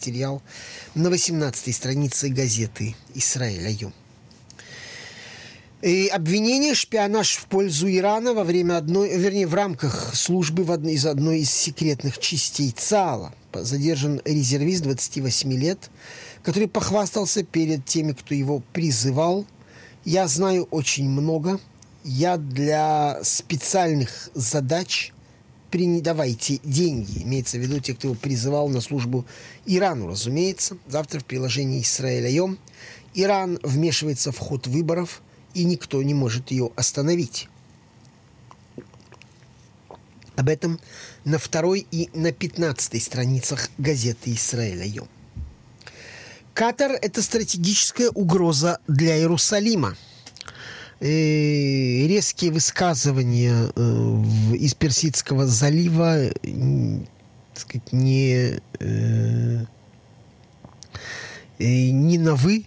материал на 18-й странице газеты «Исраэль Айом». И обвинение шпионаж в пользу Ирана во время в рамках службы в одной из секретных частей ЦААЛа. Задержан резервист 28 лет, который похвастался перед теми, кто его призывал: «Я знаю очень много, я для специальных задач давайте деньги». Имеется в виду те, кто его призывал на службу Ирану, разумеется. Завтра в приложении «Исраэль Айом» Иран вмешивается в ход выборов, и никто не может ее остановить. Об этом на 2 и на 15 страницах газеты «Исраэль Айом». Катар – это стратегическая угроза для Иерусалима. Резкие высказывания из Персидского залива не на «вы».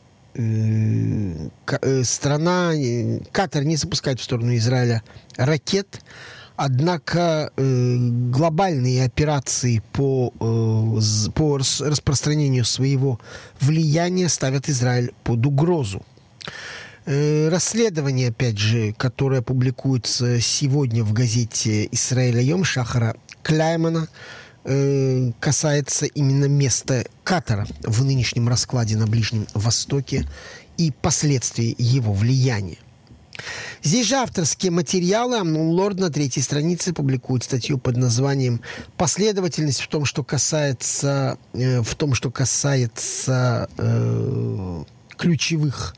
Катар не запускает в сторону Израиля ракет, однако глобальные операции по распространению своего влияния ставят Израиль под угрозу. Расследование, опять же, которое публикуется сегодня в газете «Исраэль Айом» Шахара Кляймана, касается именно места Катара в нынешнем раскладе на Ближнем Востоке и последствий его влияния. Здесь же авторские материалы. Амнон Лорд на 3 странице публикует статью под названием «Последовательность в том, что касается ключевых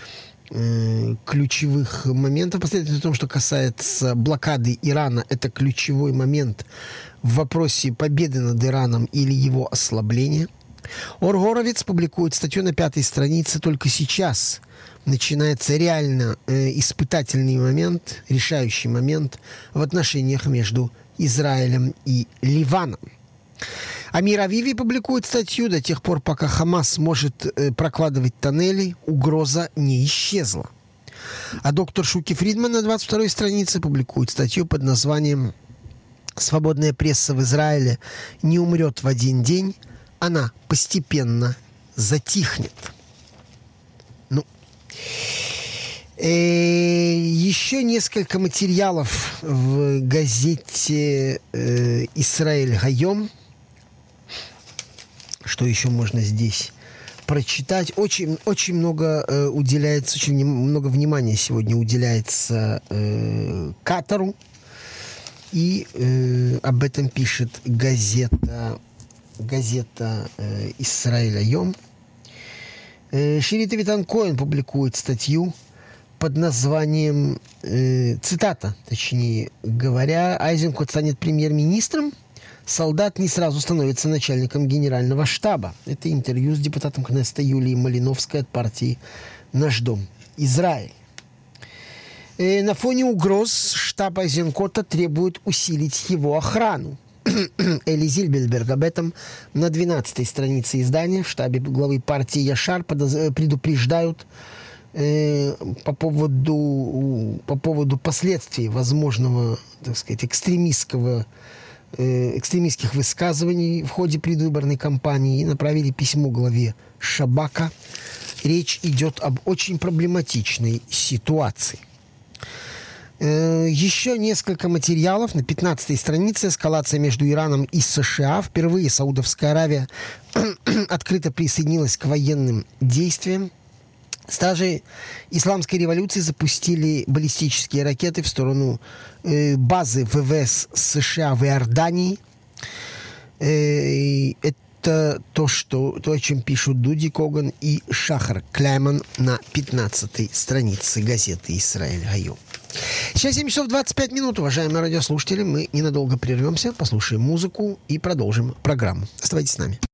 моментов. Последовательность в том, что касается блокады Ирана. Это ключевой момент в вопросе победы над Ираном или его ослабления». Ор Горовиц публикует статью на 5 странице. Только сейчас начинается реально испытательный момент, решающий момент в отношениях между Израилем и Ливаном. Амир Авиви публикует статью: до тех пор, пока Хамас может прокладывать тоннели, угроза не исчезла. А доктор Шуки Фридман на 22 странице публикует статью под названием «Свободная пресса в Израиле не умрет в один день, она постепенно затихнет». Еще несколько материалов в газете «Исраэль Айом». Что еще можно здесь прочитать? Очень много внимания сегодня уделяется Катару. И об этом пишет газета «Исраэль Айом». Ширита Витан-Коэн публикует статью под названием, цитата, точнее говоря: «Айзенкот станет премьер-министром, солдат не сразу становится начальником генерального штаба». Это интервью с депутатом Кнессета Юлией Малиновской от партии «Наш дом Израиль». На фоне угроз штаб Айзенкота требует усилить его охрану. Эли Зильберберг об этом на 12 странице издания. В штабе главы партии Яшар предупреждают по поводу последствий возможного, так сказать, экстремистских высказываний в ходе предвыборной кампании, и направили письмо главе Шабака. Речь идет об очень проблематичной ситуации. Еще несколько материалов на 15 странице. Эскалация между Ираном и США. Впервые Саудовская Аравия открыто присоединилась к военным действиям. Стражи исламской революции запустили баллистические ракеты в сторону базы ВВС США в Иордании. Это то, о чем пишут Дуди Коган и Шахар Кляйман на 15 странице газеты «Исраэль Айом». Сейчас 7 часов 25 минут, уважаемые радиослушатели. Мы ненадолго прервемся, послушаем музыку и продолжим программу. Оставайтесь с нами.